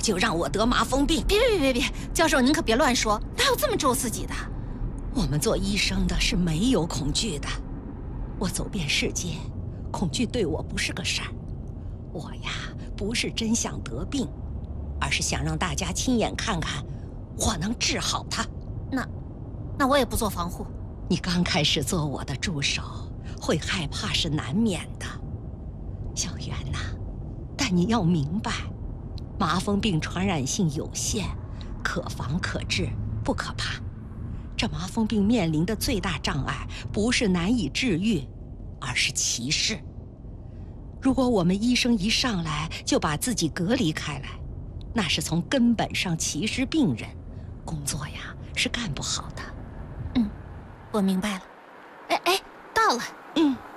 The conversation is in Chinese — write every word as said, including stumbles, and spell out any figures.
就让我得麻风病。 别别别别别，教授您可别乱说，哪有这么咒自己的？ 我们做医生的是没有恐惧的。我走遍世界，恐惧对我不是个事儿。我呀，不是真想得病，而是想让大家亲眼看看我能治好它。 那，那我也不做防护。 你刚开始做我的助手，会害怕是难免的，小袁呐。但你要明白，麻风病传染性有限，可防可治，不可怕。这麻风病面临的最大障碍，不是难以治愈，而是歧视。如果我们医生一上来就把自己隔离开来，那是从根本上歧视病人，工作呀是干不好的。 嗯，我明白了。哎哎，到了。 嗯。